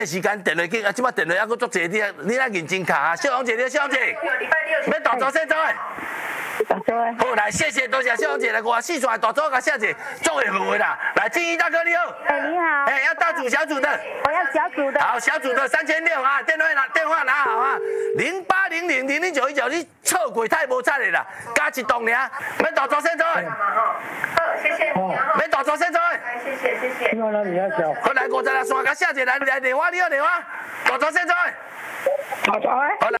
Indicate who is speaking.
Speaker 1: 时间电话紧，啊，即摆电话还佫足济，你来认真卡啊！小王姐，小王姐，要大组细组诶。好，来，谢谢，多谢小王姐来54串大组甲谢姐，祝会好啦。来，静怡大哥你好。
Speaker 2: 你好。
Speaker 1: 要大组小组的。
Speaker 2: 我要小组的。
Speaker 1: 好，小组的3600啊，电话拿好啊，0800000919，你错过太无彩的啦，加一栋尔，要大组细组诶。
Speaker 3: 好，谢谢你啊。
Speaker 1: 要大组细组诶。
Speaker 3: 谢谢。
Speaker 4: 那哪里要小？
Speaker 1: 好，来56串甲谢姐来电话，你好电话，大组细组诶。
Speaker 4: 好，好诶。
Speaker 1: 好来。